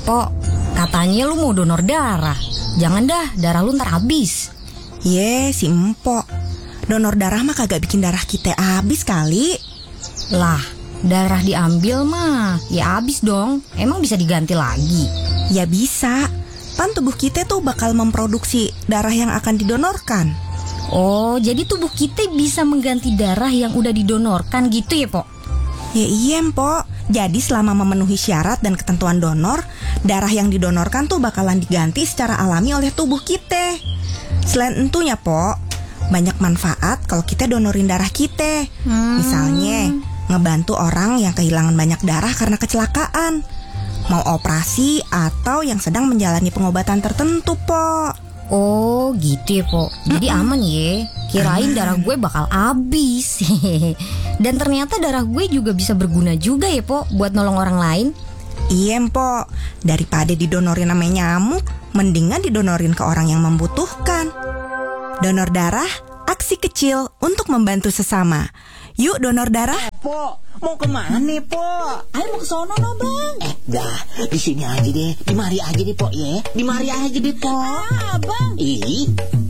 Pok, katanya lu mau donor darah. Jangan dah, darah lu ntar habis. Ye, si empok. Donor darah mah kagak bikin darah kita habis kali. Lah, darah diambil mah ya habis dong. Emang bisa diganti lagi? Ya bisa. Kan tubuh kita tuh bakal memproduksi darah yang akan didonorkan. Oh, jadi tubuh kita bisa mengganti darah yang udah didonorkan gitu ya, Pok? Ya iya, Mpok. Jadi selama memenuhi syarat dan ketentuan donor, darah yang didonorkan tuh bakalan diganti secara alami oleh tubuh kita. Selain entunya, Pok, banyak manfaat kalau kita donorin darah kita. Misalnya, ngebantu orang yang kehilangan banyak darah karena kecelakaan, mau operasi atau yang sedang menjalani pengobatan tertentu, Pok. Oh gitu ya, Pok. Jadi aman ya. Kirain darah gue bakal habis. Dan ternyata darah gue juga bisa berguna juga ya, Pok, buat nolong orang lain. Iya, Mpok. Daripada didonorin sama nyamuk, mendingan didonorin ke orang yang membutuhkan. Donor darah, aksi kecil untuk membantu sesama. Yuk donor darah. Pok, mau kemana nih, Pok? Ayo mau ke sono no, Bang. Dah, di sini aja deh. Di mari aja deh, Pok ya. Di mari aja deh, Pok. Abang. Ih.